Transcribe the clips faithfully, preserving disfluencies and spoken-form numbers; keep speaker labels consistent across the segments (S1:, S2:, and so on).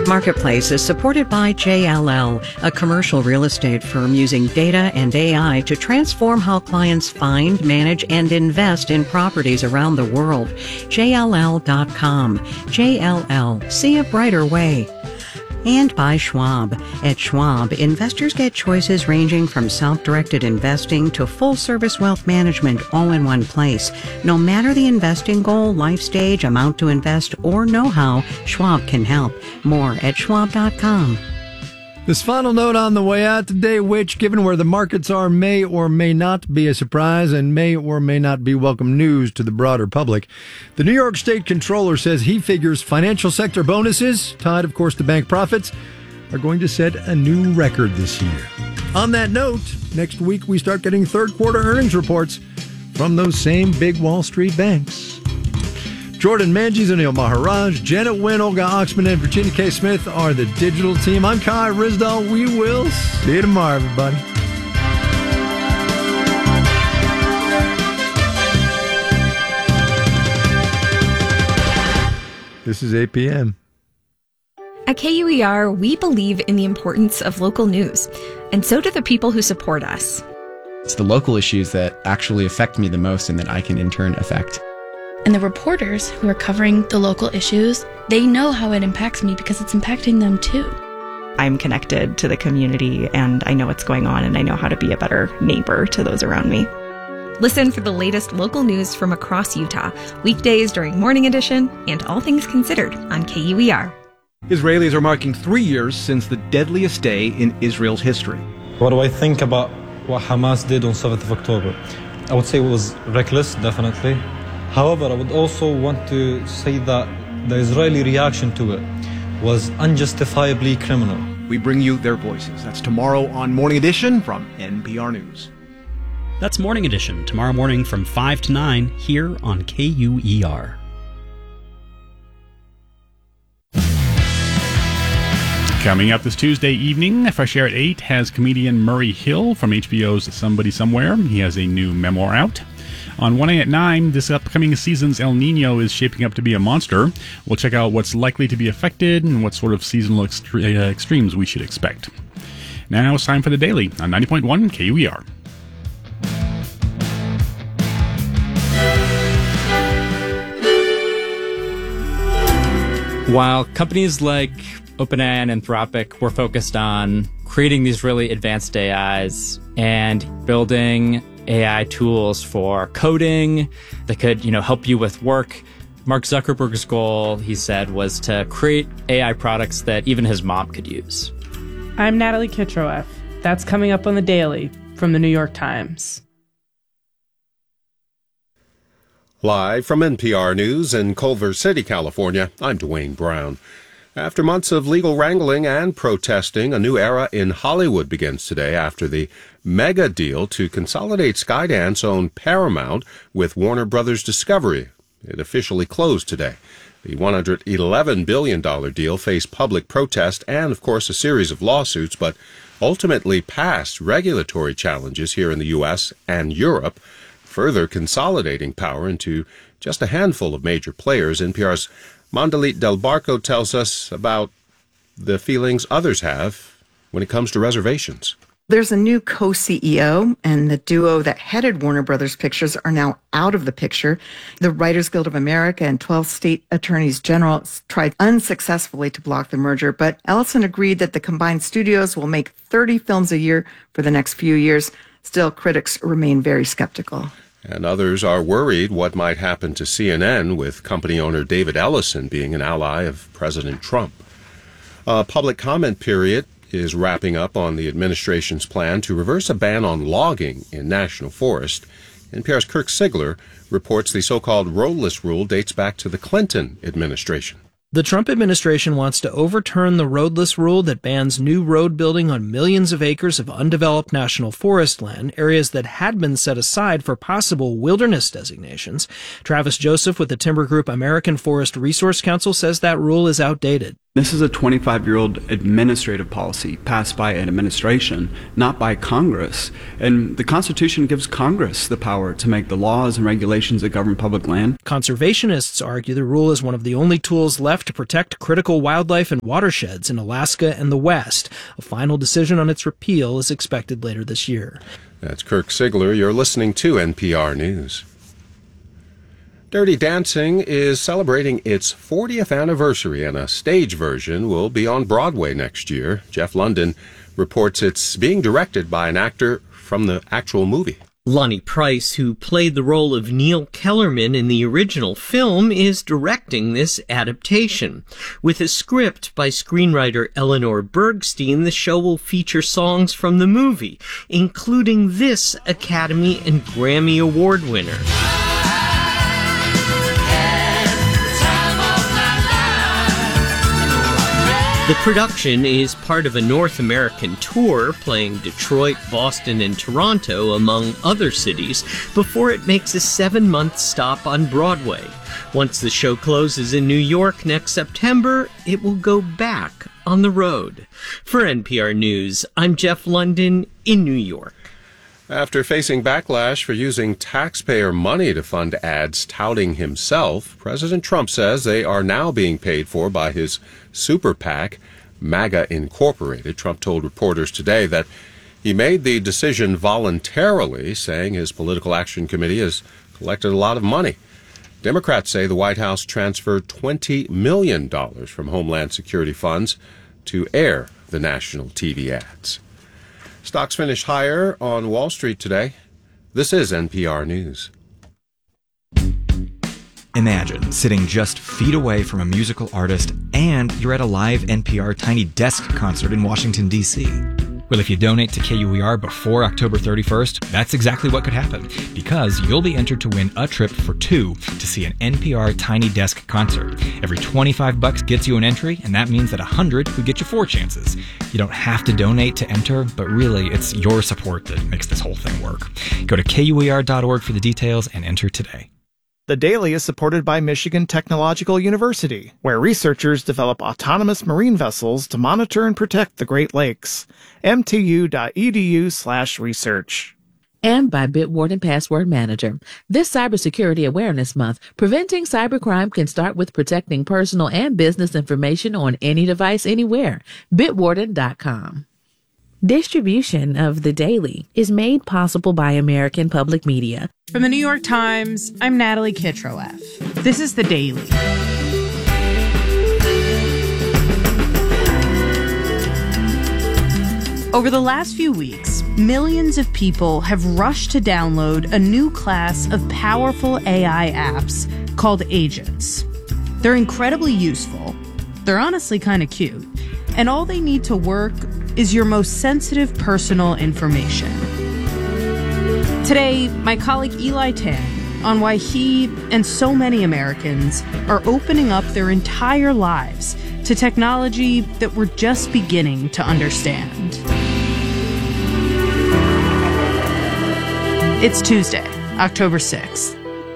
S1: Marketplace is supported by J L L, a commercial real estate firm using data and A I to transform how clients find, manage, and invest in properties around the world. J L L dot com. J L L. See a brighter way. And by Schwab. At Schwab, investors get choices ranging from self-directed investing to full-service wealth management all in one place. No matter the investing goal, life stage, amount to invest, or know-how, Schwab can help. More at schwab dot com.
S2: This final note on the way out today, which, given where the markets are, may or may not be a surprise and may or may not be welcome news to the broader public. The New York State Comptroller says he figures financial sector bonuses, tied, of course, to bank profits, are going to set a new record this year. On that note, next week we start getting third quarter earnings reports from those same big Wall Street banks. Jordan Manges, Anil Maharaj, Janet Wynn, Olga Oxman, and Virginia K. Smith are the digital team. I'm Kai Rizdal. We will see you tomorrow, everybody. This is eight p.m.
S3: At K U E R, we believe in the importance of local news, and so do the people who support us.
S4: It's the local issues that actually affect me the most and that I can in turn affect.
S5: And the reporters who are covering the local issues, they know how it impacts me because it's impacting them too.
S6: I'm connected to the community and I know what's going on and I know how to be a better neighbor to those around me.
S3: Listen for the latest local news from across Utah, weekdays during Morning Edition and All Things Considered on K U E R.
S7: Israelis are marking three years since the deadliest day in Israel's history.
S8: What do I think about what Hamas did on seventh of October? I would say it was reckless, definitely. However, I would also want to say that the Israeli reaction to it was unjustifiably criminal.
S7: We bring you their voices. That's tomorrow on Morning Edition from N P R News.
S9: That's Morning Edition, tomorrow morning from five to nine here on K U E R.
S10: Coming up this Tuesday evening, Fresh Air at eight has comedian Murray Hill from H B O's Somebody Somewhere. He has a new memoir out. On one A at nine, this upcoming season's El Nino is shaping up to be a monster. We'll check out what's likely to be affected and what sort of seasonal extre- uh, extremes we should expect. Now it's time for the Daily on ninety point one K U E R.
S11: While companies like OpenAI and Anthropic were focused on creating these really advanced A Is and building A I tools for coding that could, you know, help you with work, Mark Zuckerberg's goal, he said, was to create A I products that even his mom could use.
S12: I'm Natalie Kitroeff. That's coming up on The Daily from the New York Times.
S13: Live from N P R News in Culver City, California, I'm Dwayne Brown. After months of legal wrangling and protesting, a new era in Hollywood begins today after the mega deal to consolidate Skydance-owned Paramount with Warner Brothers Discovery. It officially closed today. The one hundred eleven billion dollars deal faced public protest and, of course, a series of lawsuits, but ultimately passed regulatory challenges here in the U S and Europe, further consolidating power into just a handful of major players. N P R's Mondalit Del Barco tells us about the feelings others have when it comes to reservations.
S14: There's a new co-C E O, and the duo that headed Warner Brothers Pictures are now out of the picture. The Writers Guild of America and twelve state attorneys general tried unsuccessfully to block the merger, but Ellison agreed that the combined studios will make thirty films a year for the next few years. Still, critics remain very skeptical.
S13: And others are worried what might happen to C N N with company owner David Ellison being an ally of President Trump. A public comment period is wrapping up on the administration's plan to reverse a ban on logging in national forest. N P R's Kirk Sigler reports the so-called roadless rule dates back to the Clinton administration.
S15: The Trump administration wants to overturn the roadless rule that bans new road building on millions of acres of undeveloped national forest land, areas that had been set aside for possible wilderness designations. Travis Joseph with the timber group American Forest Resource Council says that rule is outdated.
S16: This is a twenty-five-year-old administrative policy passed by an administration, not by Congress. And the Constitution gives Congress the power to make the laws and regulations that govern public land.
S15: Conservationists argue the rule is one of the only tools left to protect critical wildlife and watersheds in Alaska and the West. A final decision on its repeal is expected later this year.
S13: That's Kirk Sigler. You're listening to N P R News. Dirty Dancing is celebrating its fortieth anniversary, and a stage version will be on Broadway next year. Jeff London reports it's being directed by an actor from the actual movie.
S17: Lonnie Price, who played the role of Neil Kellerman in the original film, is directing this adaptation. With a script by screenwriter Eleanor Bergstein, the show will feature songs from the movie, including this Academy and Grammy Award winner. The production is part of a North American tour playing Detroit, Boston, and Toronto, among other cities, before it makes a seven-month stop on Broadway. Once the show closes in New York next September, it will go back on the road. For N P R News, I'm Jeff London in New York.
S13: After facing backlash for using taxpayer money to fund ads touting himself, President Trump says they are now being paid for by his super PAC, MAGA Incorporated. Trump told reporters today that he made the decision voluntarily, saying his political action committee has collected a lot of money. Democrats say the White House transferred twenty million dollars from Homeland Security funds to air the national T V ads. Stocks finished higher on Wall Street today. This is N P R News.
S18: Imagine sitting just feet away from a musical artist and you're at a live N P R Tiny Desk concert in Washington, D C Well, if you donate to K U E R before October thirty-first, that's exactly what could happen, because you'll be entered to win a trip for two to see an N P R Tiny Desk concert. Every twenty-five bucks gets you an entry, and that means that one hundred would get you four chances. You don't have to donate to enter, but really, it's your support that makes this whole thing work. Go to K U E R dot org for the details and enter today.
S19: The Daily is supported by Michigan Technological University, where researchers develop autonomous marine vessels to monitor and protect the Great Lakes. M T U dot E D U slash research.
S20: And by Bitwarden Password Manager. This Cybersecurity Awareness Month, preventing cybercrime can start with protecting personal and business information on any device anywhere. Bitwarden dot com. Distribution of The Daily is made possible by American Public Media.
S12: From the New York Times, I'm Natalie Kitroeff. This is The Daily. Over the last few weeks, millions of people have rushed to download a new class of powerful A I apps called agents. They're incredibly useful. They're honestly kind of cute. And all they need to work is your most sensitive personal information. Today, my colleague Eli Tan on why he and so many Americans are opening up their entire lives to technology that we're just beginning to understand. It's Tuesday, October sixth.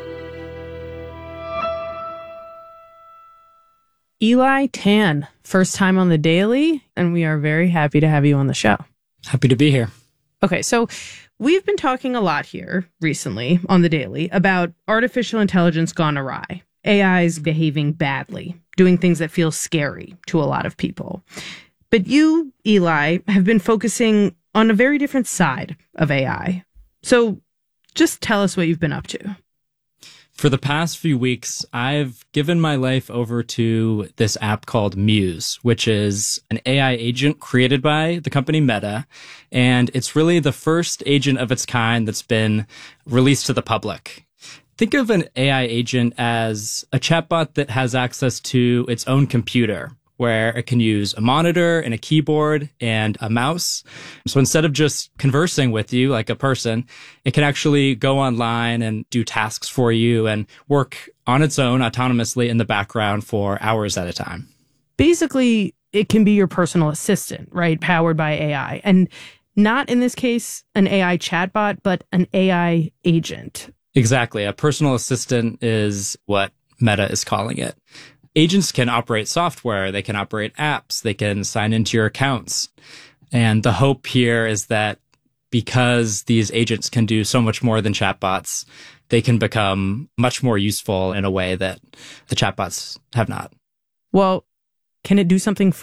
S12: Eli Tan, first time on The Daily, and we are very happy to have you on the show.
S11: Happy to be here.
S12: Okay, so we've been talking a lot here recently on The Daily about artificial intelligence gone awry, A Is behaving badly, doing things that feel scary to a lot of people. But you, Eli, have been focusing on a very different side of A I. So just tell us what you've been up to.
S11: For the past few weeks, I've given my life over to this app called Muse, which is an A I agent created by the company Meta. And it's really the first agent of its kind that's been released to the public. Think of an A I agent as a chatbot that has access to its own computer, where it can use a monitor and a keyboard and a mouse. So instead of just conversing with you like a person, it can actually go online and do tasks for you and work on its own autonomously in the background for hours at a time.
S12: Basically, it can be your personal assistant, right? Powered by A I. And not in this case, an A I chatbot, but an A I agent.
S11: Exactly. A personal assistant is what Meta is calling it. agents can operate software, they can operate apps, they can sign into your accounts. And the hope here is that because these agents can do so much more than chatbots, they can become much more useful in a way that the chatbots have not.
S12: Well, can it do something for